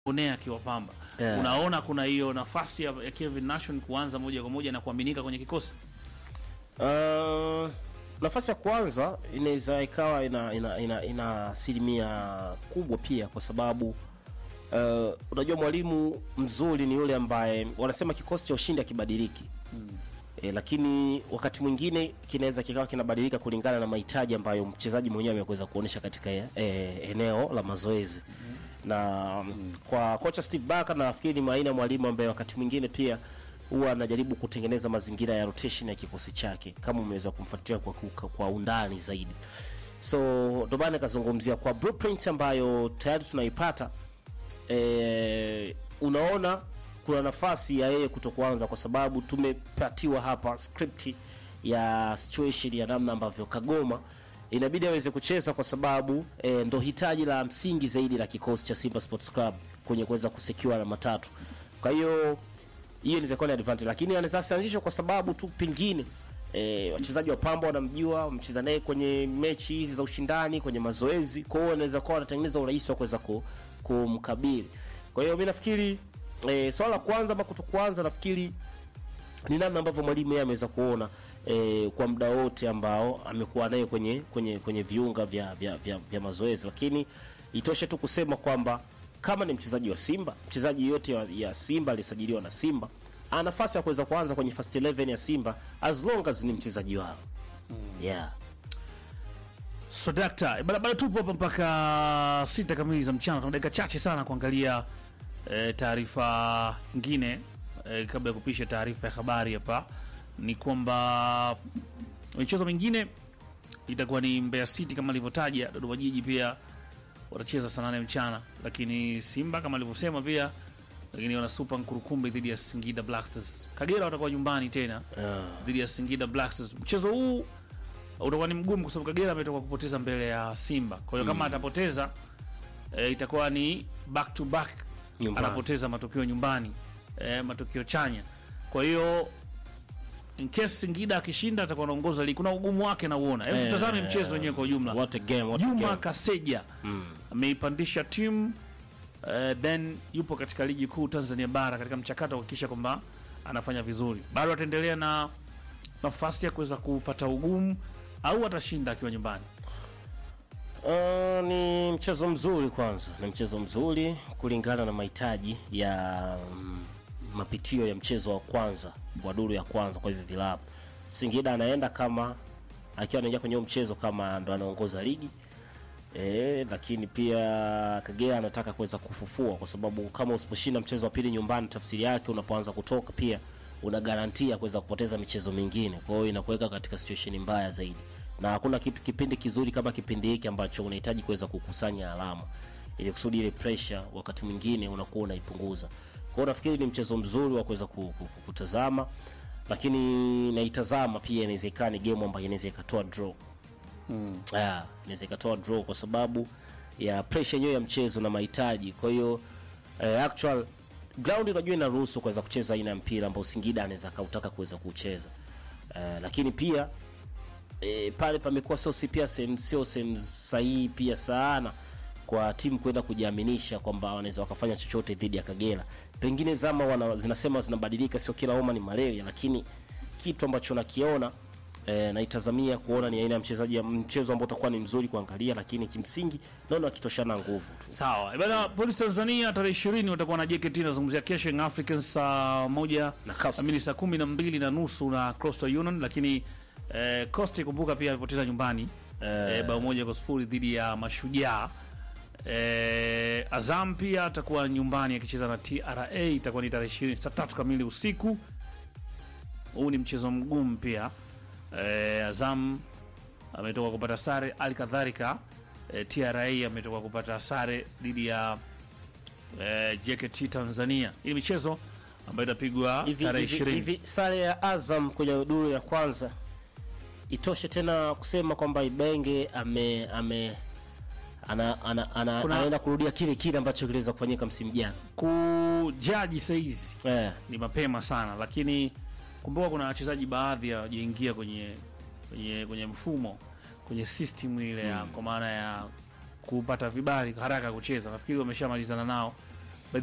onea akiwa Pamba. Unaona kuna hiyo nafasi ya Kevin Nation kuanza moja kwa moja na kuaminika kwenye kikosi? Nafasi ya kwanza inaweza ikawa ina asilimia kubwa pia, kwa sababu unajua mwalimu mzuri ni yule ambaye wanasema kikosi cha ushindi hakibadiliki. Lakini wakati mwingine kinaweza kikawa kinabadilika kulingana na mahitaji ambayo mchezaji mwenyewe ameweza kuonesha katika eneo la mazoezi. Na kwa kocha Steve Barker nafikiri ni aina mwalimu ambaye wakati mwingine pia huwa anajaribu kutengeneza mazingira ya rotation ya kikosi chake, kama umeweza kumfuatilia kwa undani zaidi. So ndo maana kazungumzia kwa blueprint ambayo tayari tunaipata. Unaona kuna nafasi ya yeye kutokuanza kwa sababu tumepatiwa hapa script ya situation ya namna ambavyo Kagoma inabidi aweze kucheza, kwa sababu ndo hitaji la msingi zaidi la kikosi cha Simba Sports Club kwenye kuweza kusecure alama 3. Kwa hiyo inaweza kuwa ni advantage, lakini anaweza anzishwa kwa sababu tu pengine wachezaji wa Pamba wanamjua, mcheza naye kwenye mechi hizi za ushindani, kwenye mazoezi, kwa hiyo anaweza kuwa anatengeneza urahisi wa kuweza kumkabili. Kwa hiyo mimi nafikiri swala la kwanza ama kutokuanza, nafikiri ni namna ambavyo mwalimu yeye ameweza kuona kwa muda wote ambao amekuwa naye kwenye viunga vya mazoezi. Lakini itoshe tu kusema kwamba kama ni mchezaji wa Simba, mchezaji yote ya Simba alisajiliwa na Simba, ana nafasi ya kuweza kuanza kwenye first 11 ya Simba as long as ni mchezaji wao. So dakta, bado tupo hapa mpaka 6 kamili za mchana. Tuna dakika chache sana kuangalia taarifa nyingine kabla ya kupisha taarifa ya habari. Hapa ni kwamba michezo mingine itakuwa ni Mbeya City kama alivyotaja, Dodoma Jiji pia watacheza saa 8 mchana, lakini Simba kama alivyosema pia, lakini wana Super Nkurukumbi dhidi ya Singida Black Stars. Kagera watakuwa nyumbani tena dhidi ya Singida Black Stars. Mchezo huu utakuwa ni mgumu kwa sababu Kagera ametoka kupoteza mbele ya Simba. Kwa hiyo kama atapoteza itakuwa ni back to back nyumbani. Anapoteza matokeo nyumbani, matokeo chanya. Kwa hiyo in case Singida akishinda atakuwa anaongoza ligi. Kuna ugumu wake na uona. Hebu tutazame mchezo wenyewe kwa ujumla. What a game, Juma Kaseja ameipandisha timu then yupo katika ligi kuu Tanzania bara katika mchakato kuhakikisha kwamba anafanya vizuri. Bado ataendelea na nafasi ya kuweza kupata ugumu au atashinda akiwa nyumbani. Ni mchezo mzuri kwanza. Ni mchezo mzuri kulingana na mahitaji ya mapitio ya mchezo wa kwanza wa duru ya kwanza kwa hivyo vilabu. Singida anaenda kama akiwa anaingia kwenye mchezo kama ndo anaongoza ligi. Lakini pia Kagera anataka kuweza kufufua, kwa sababu kama usiposhinda mchezo wa pili nyumbani, tafsiri yake unapoanza kutoka pia una garantia kuweza kupoteza michezo mingine. Kwa hiyo inakuweka katika situation mbaya zaidi. Na hakuna kitu kipindi kizuri kama kipindi hiki ambacho unahitaji kuweza kukusanya alama ili kusudi ile pressure wakati mwingine unakuwa unaipunguza. Kwa hiyo nafikiri ni mchezo mzuri wa kuweza kutazama, lakini naitazama pia inawezekana game ambayo inaweza ikatoa draw. Inaweza ikatoa draw kwa sababu ya pressure yenyewe ya mchezo na mahitaji. Kwa hiyo actual ground unajua inaruhusu kuweza kucheza aina ya mpira ambao Singida anaweza kautaka kuweza kucheza. Lakini pia pale pamekuwa sio sehemu sahihi pia sana kwa timu kwenda kujiaminisha kwamba wanaweza wakafanya chochote dhidi ya Kagera. Pengine zama zinasema zinabadilika, sio kila homa ni malaria, lakini kitu ambacho nakiona naitazamia kuona ni aina ya mchezo ambao utakuwa ni mzuri kuangalia, lakini kimsingi naona akitoshana nguvu tu. Sawa. Bwana, Police Tanzania tarehe 20 watakuwa na JKT, nazungumzia kesho Young Africans saa 1 kamili, saa 12:30 na Coastal Union. Lakini Coastal kumbuka pia alipoteza nyumbani bao 1-0 dhidi ya Mashujaa. Azam pia atakuwa nyumbani akicheza na TRA, itakuwa ni tarehe 20 saa 3 kamili usiku. Huu ni mchezo mgumu pia. Azam ametoka kupata sare, alikadhalika TRA ametoka kupata sare dhidi ya JKT Tanzania. Hii michezo ambayo itapigwa tarehe 20. Hivi sare ya Azam kwenye duru ya kwanza itoshe tena kusema kwamba Ibenge anaenda kurudia kile ambacho kiliweza kufanyika msimu jana. Kujaji saizi ni mapema sana, lakini kumbuka kuna wachezaji baadhi ya wajiingia kwenye mfumo, kwenye system ile ya kwa maana ya kupata vibali haraka kucheza. Nafikiri wameshamalizana nao